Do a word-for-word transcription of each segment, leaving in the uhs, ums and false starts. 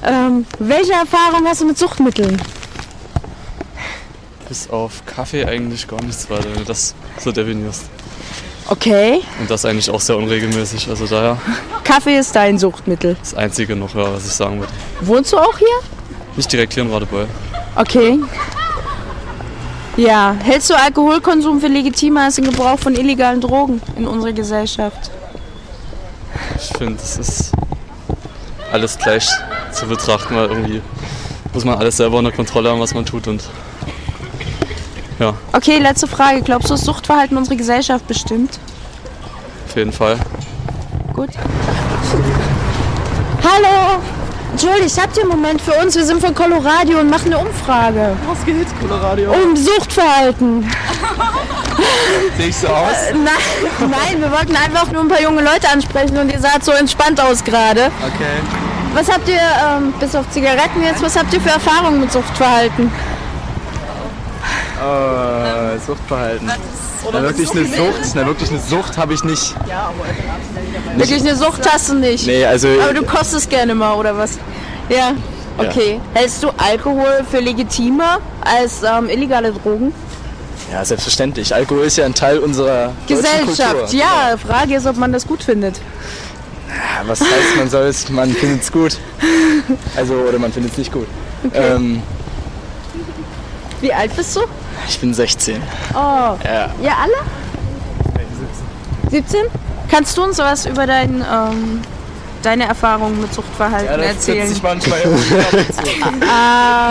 Ähm, welche Erfahrung hast du mit Suchtmitteln? Bis auf Kaffee eigentlich gar nichts weiter, wenn du das so definierst. Okay. Und das eigentlich auch sehr unregelmäßig, also daher Kaffee ist dein Suchtmittel. das Einzige noch, ja, was ich sagen würde. Wohnst du auch hier? Nicht direkt hier in Radebeul. Okay. Ja, hältst du Alkoholkonsum für legitimer als den Gebrauch von illegalen Drogen in unserer Gesellschaft? Ich finde, es ist alles gleich zu betrachten, weil irgendwie muss man alles selber unter Kontrolle haben, was man tut und ja, Okay, letzte Frage. Glaubst du, das Suchtverhalten unsere Gesellschaft bestimmt? auf jeden Fall. Gut. Hallo! Entschuldigt, habt ihr einen Moment für uns? Wir sind von Coloradio und machen eine Umfrage. Was geht, Coloradio? Um Suchtverhalten. Sehe ich so aus? Äh, nein, nein, wir wollten einfach nur ein paar junge Leute ansprechen und ihr saht so entspannt aus gerade. Okay. Was habt ihr, ähm, bis auf Zigaretten jetzt, was habt ihr für Erfahrungen mit Suchtverhalten? Äh, Suchtverhalten. Na, wirklich eine Sucht, na, wirklich eine Sucht habe ich nicht. Wirklich eine Sucht hast du nicht. Nee, also Aber du kostest gerne mal, oder was? Ja. Okay. Hältst du Alkohol für legitimer als ähm, illegale Drogen? ja, selbstverständlich. Alkohol ist ja ein Teil unserer deutschen Gesellschaft, Kultur. ja. Frage ist, ob man das gut findet. Ja, was heißt, man soll es, man findet es gut. Also, oder man findet es nicht gut. Okay. Ähm, Wie alt bist du? ich bin sechzehn. Oh. Ja. Ihr alle? siebzehn? Kannst du uns was über dein, ähm, deine Erfahrungen mit Suchtverhalten Ja, das erzählen? setzt sich manchmal immer Ah.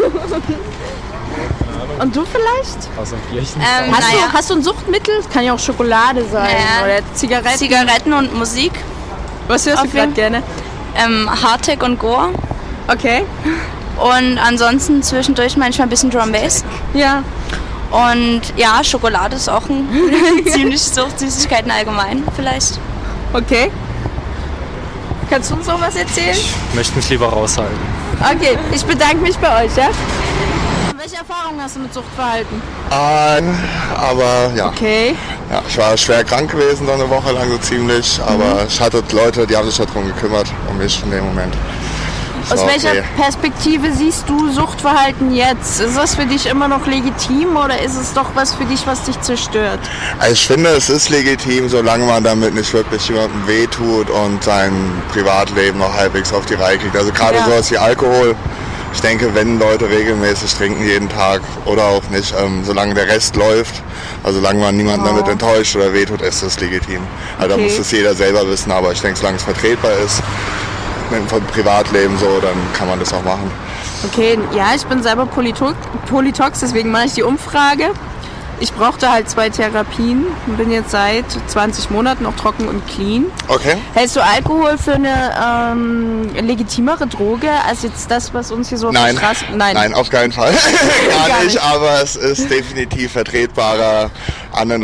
Und du vielleicht? aus dem Kirchen. Ähm, Hast, naja, du, hast du ein Suchtmittel? Kann ja auch Schokolade sein Naja. oder Zigaretten. Zigaretten und Musik, Was hörst du Auf gerade jeden- gerne? ähm, Hardtech und Gore Okay. und ansonsten zwischendurch manchmal ein bisschen Drum Bass. Ja. Und ja, Schokolade ist auch ein ziemlich Sucht, Süßigkeiten allgemein vielleicht. Okay. Kannst du uns noch was erzählen? Ich möchte mich lieber raushalten. Okay, ich bedanke mich bei euch, ja? Welche Erfahrungen hast du mit Suchtverhalten? Ein, aber ja. Okay. ja, ich war schwer krank gewesen, dann eine Woche lang so ziemlich, aber ich hatte Leute, die haben sich darum gekümmert, um mich in dem Moment. Aus So, welcher okay. Perspektive siehst du Suchtverhalten jetzt? Ist das für dich immer noch legitim oder ist es doch was für dich, was dich zerstört? Also ich finde, es ist legitim, solange man damit nicht wirklich jemandem wehtut und sein Privatleben noch halbwegs auf die Reihe kriegt. Also gerade Ja. sowas wie Alkohol. Ich denke, wenn Leute regelmäßig trinken jeden Tag oder auch nicht, ähm, solange der Rest läuft, also solange man niemanden Oh. damit enttäuscht oder wehtut, ist das legitim. Also Okay. da muss es jeder selber wissen, aber ich denke, solange es vertretbar ist, mit dem Privatleben so, dann kann man das auch machen. Okay, ja, ich bin selber Polito- Politox, deswegen mache ich die Umfrage. Ich brauchte halt zwei Therapien und bin jetzt seit zwanzig Monaten auch trocken und clean. Okay. Hältst du Alkohol für eine ähm, legitimere Droge als jetzt das, was uns hier so auf Nein. der Straße... Nein, Nein, auf keinen Fall. Gar, Gar nicht, nicht. aber es ist definitiv vertretbarer, anderen